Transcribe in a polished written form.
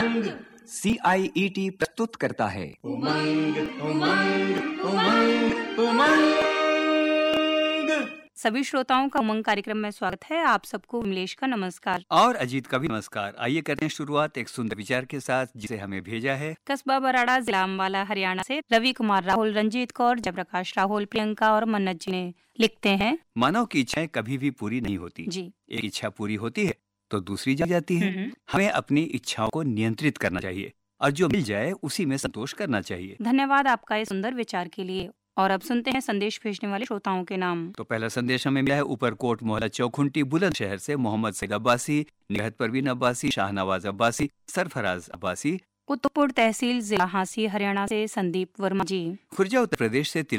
उमंग CIET प्रस्तुत करता है उमंग उमंग उमंग उमंग। सभी श्रोताओं का उमंग कार्यक्रम में स्वागत है। आप सबको कमलेश का नमस्कार और अजीत का भी नमस्कार। आइए करते हैं शुरुआत एक सुंदर विचार के साथ जिसे हमें भेजा है कस्बा बराड़ा, जिला अम्बाला, हरियाणा से रवि कुमार राहुल, रंजीत कौर, जयप्रकाश राहुल, प्रियंका और मन्नत जी ने लिखते हैं। मानव की इच्छाएं कभी भी पूरी नहीं होती जी। एक इच्छा पूरी होती है तो दूसरी जा जाती है। हमें अपनी इच्छाओं को नियंत्रित करना चाहिए और जो मिल जाए उसी में संतोष करना चाहिए। धन्यवाद आपका इस सुंदर विचार के लिए। और अब सुनते हैं संदेश भेजने वाले श्रोताओं के नाम। तो पहला संदेश हमें मिला है ऊपरकोट मोहल्ला चौखुंटी बुलंदशहर से मोहम्मद सईद अब्बासी, निगहत परवीन अब्बासी, शाहनवाज अब्बासी, सरफराज अब्बासी। कुतुबपुर तहसील, जिला हांसी, हरियाणा से संदीप वर्मा जी। खुर्जा उत्तर प्रदेश से